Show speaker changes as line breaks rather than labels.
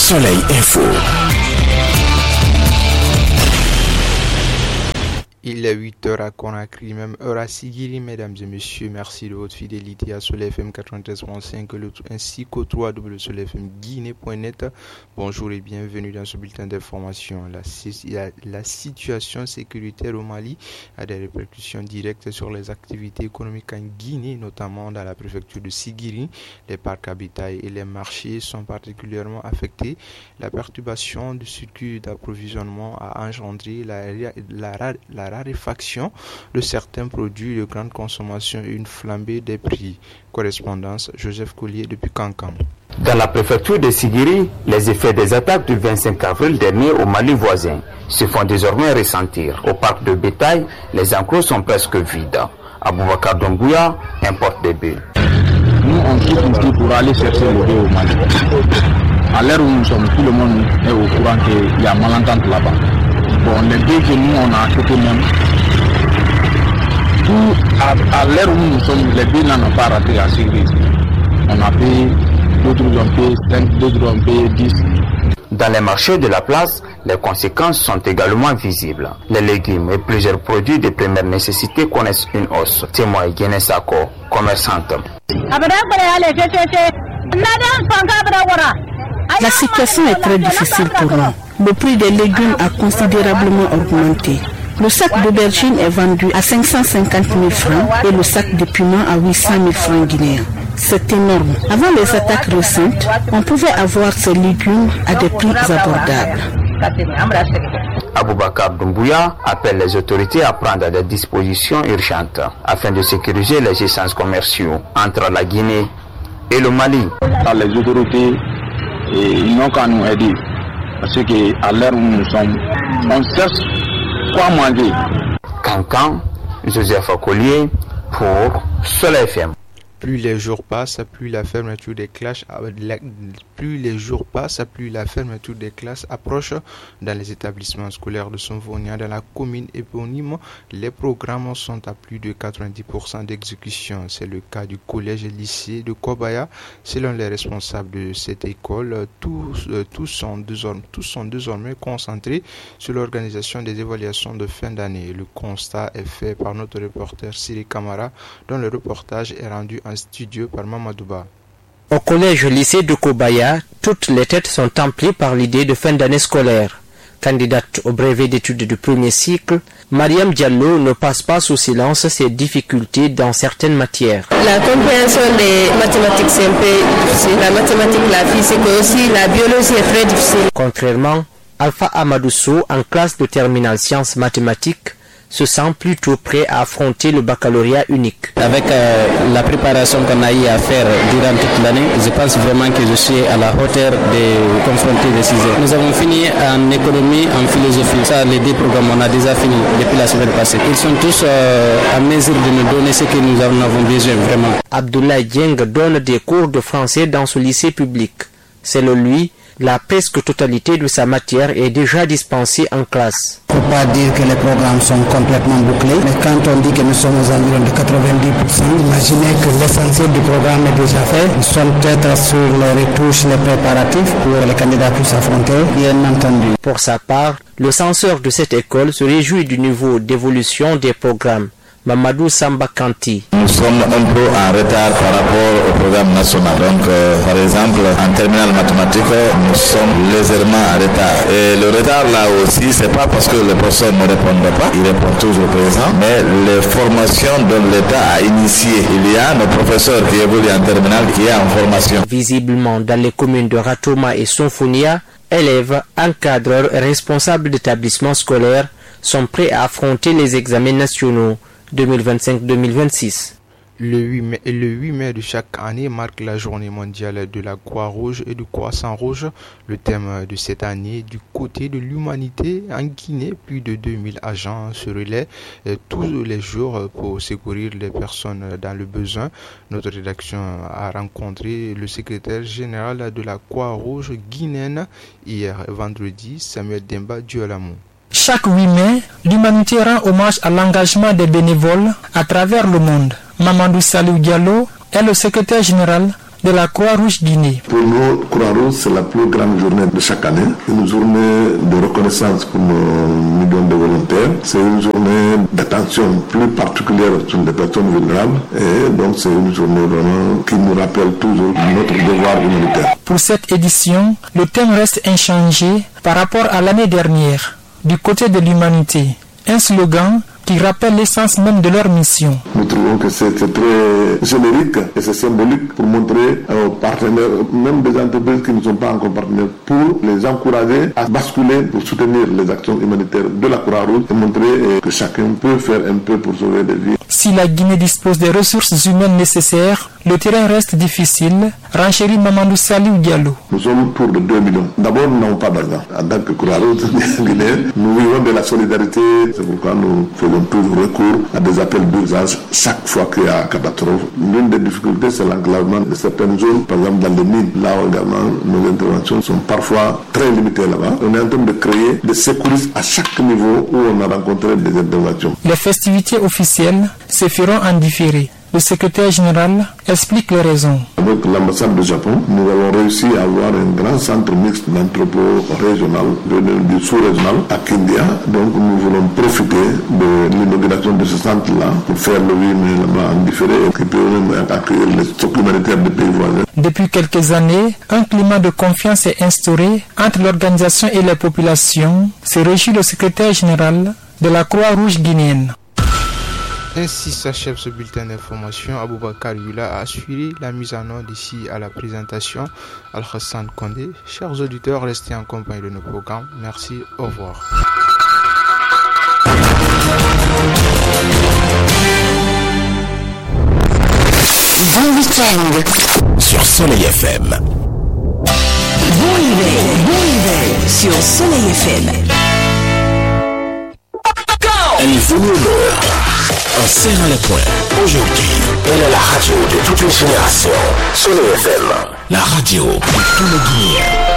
Soleil Info.
Il est 8h à Conakry, même heure à Sigiri, mesdames et messieurs. Merci de votre fidélité à Soleil FM 93.5 ainsi qu'au www.soleilfmguinée.net. Bonjour et bienvenue dans ce bulletin d'information. La situation sécuritaire au Mali a des répercussions directes sur les activités économiques en Guinée, notamment dans la préfecture de Sigiri. Les parcs à bétail et les marchés sont particulièrement affectés. La perturbation du circuit d'approvisionnement a engendré la raréfaction de certains produits de grande consommation et une flambée des prix. Correspondance Joseph Collier depuis Kankan.
Dans la préfecture de Sigiri, les effets des attaques du 25 avril dernier au Mali voisin se font désormais ressentir. Au parc de bétail, les enclos sont presque vides. Aboubakar Doumbouya importe des bœufs.
Nous, on quitte ici pour aller chercher le bœuf au Mali. À l'heure où nous sommes, tout le monde est au courant qu'il y a malentente là-bas. Bon, les bœufs que nous, on a achetés même, à l'heure où nous sommes, les bœufs n'ont pas raté à Sigiri. On a payé, d'autres ont payé 5, d'autres ont payé 10.
Dans les marchés de la place, les conséquences sont également visibles. Les légumes et plusieurs produits de première nécessité connaissent une hausse. Témoin Guéné Sako, commerçante.
La situation est très difficile pour nous. Le prix des légumes a considérablement augmenté. Le sac d'aubergine est vendu à 550 000 francs et le sac de piment à 800 000 francs guinéens. C'est énorme. Avant les attaques récentes, on pouvait avoir ces légumes à des prix abordables.
Aboubakar Doumbouya appelle les autorités à prendre des dispositions urgentes afin de sécuriser les échanges commerciaux entre la Guinée et le Mali.
Les autorités n'ont qu'à nous aider parce qu'à l'heure où nous sommes, on cherche quoi manger.
Kankan, Joseph Collier pour Soleil FM.
Plus les jours passent, plus la fermeture des classes approche dans les établissements scolaires de Sonvonia. Dans la commune éponyme, les programmes sont à plus de 90% d'exécution. C'est le cas du collège et lycée de Kobaya. Selon les responsables de cette école, tous sont désormais concentrés sur l'organisation des évaluations de fin d'année. Le constat est fait par notre reporter Siri Kamara, dont le reportage est rendu en studio par Mamadouba.
Au collège-lycée de Kobaya, toutes les têtes sont emplies par l'idée de fin d'année scolaire. Candidate au brevet d'études du premier cycle, Mariam Diallo ne passe pas sous silence ses difficultés dans certaines matières.
La compréhension des mathématiques, c'est un peu difficile. La mathématique, la physique aussi, la biologie est très difficile.
Contrairement, Alpha Amadousso, en classe de terminale sciences mathématiques, se sent plutôt prêt à affronter le baccalauréat unique.
Avec la préparation qu'on a eu à faire durant toute l'année, je pense vraiment que je suis à la hauteur de confronter les sujets. Nous avons fini en économie, en philosophie. Ça, les 2 programmes, on a déjà fini depuis la semaine passée. Ils sont tous à mesure de nous donner ce que nous en avons besoin, vraiment.
Abdoulaye Dieng donne des cours de français dans ce lycée public. Selon lui, la presque totalité de sa matière est déjà dispensée en classe.
Il ne faut pas dire que les programmes sont complètement bouclés, mais quand on dit que nous sommes aux environs de 90%, imaginez que l'essentiel du programme est déjà fait. Nous sommes peut-être sur les retouches, les préparatifs pour les candidats puissent affronter, bien entendu.
Pour sa part, le censeur de cette école se réjouit du niveau d'évolution des programmes. Mamadou Samba Kanti.
Nous sommes un peu en retard par rapport au programme national. Donc, par exemple, en terminale mathématique, nous sommes légèrement en retard. Et le retard là aussi, c'est pas parce que les professeurs ne répondent pas, ils répondent toujours présent, mais les formations dont l'État a initiées. Il y a nos professeurs qui évoluent en terminale qui est en formation.
Visiblement, dans les communes de Ratoma et Sonfonia, élèves, encadreurs et responsables d'établissements scolaires sont prêts à affronter les examens nationaux 2025-2026.
Le 8 mai de chaque année marque la journée mondiale de la Croix-Rouge et du Croissant-Rouge. Le thème de cette année, du côté de l'humanité, en Guinée, plus de 2000 agents se relaient tous les jours pour secourir les personnes dans le besoin. Notre rédaction a rencontré le secrétaire général de la Croix-Rouge guinéenne hier vendredi, Samuel Demba Diolamou.
Chaque 8 mai, l'humanité rend hommage à l'engagement des bénévoles à travers le monde. Mamadou Salou Diallo est le secrétaire général de la Croix-Rouge Guinée.
Pour nous, Croix-Rouge, c'est la plus grande journée de chaque année. Une journée de reconnaissance pour nos millions de volontaires. C'est une journée d'attention plus particulière sur les personnes vulnérables. Et donc, c'est une journée vraiment qui nous rappelle toujours notre devoir humanitaire.
Pour cette édition, le thème reste inchangé par rapport à l'année dernière. Du côté de l'humanité, un slogan qui rappelle l'essence même de leur mission.
Nous trouvons que c'est très générique et c'est symbolique pour montrer aux partenaires, même des entreprises qui ne sont pas encore partenaires, pour les encourager à basculer pour soutenir les actions humanitaires de la Croix-Rouge et montrer que chacun peut faire un peu pour sauver des vies.
Si la Guinée dispose des ressources humaines nécessaires, le terrain reste difficile, renchérit Mamadou Saliou Diallo.
Nous sommes autour de 2 millions. D'abord, nous n'avons pas d'argent. En tant que Croix-Rouge guinéenne, nous vivons de la solidarité. C'est pourquoi nous faisons toujours recours à des appels d'urgence chaque fois qu'il y a catastrophe. L'une des difficultés, c'est l'enclavement de certaines zones, par exemple dans les mines. Là également, nos interventions sont parfois très limitées là-bas. On est en train de créer des secouristes à chaque niveau où on a rencontré des interventions.
Les festivités officielles se feront en différé. Le secrétaire général explique les raisons.
Avec l'ambassade du Japon, nous avons réussi à avoir un grand centre mixte d'entrepôt régional, du sous-régional à Kindia. Donc nous voulons profiter de l'inauguration de ce centre-là pour faire le 8 mai là-bas en différé et qui peut même accueillir les stocks humanitaires des pays voisins.
Depuis quelques années, un climat de confiance est instauré entre l'organisation et les populations, se réjouit le secrétaire général de la Croix-Rouge guinéenne.
Ainsi s'achève ce bulletin d'information. Aboubakar Yula a assuré la mise en ordre ici à la présentation. Al-Hassan Kondé. Chers auditeurs, restez en compagnie de nos programmes. Merci, au revoir.
Bon week-end sur Soleil FM. Bon hiver sur Soleil FM. Elle est venue l'heure. En serrant les poings, aujourd'hui, elle est la radio de toute une génération. Soleil FM, la radio de tous les Guinéens.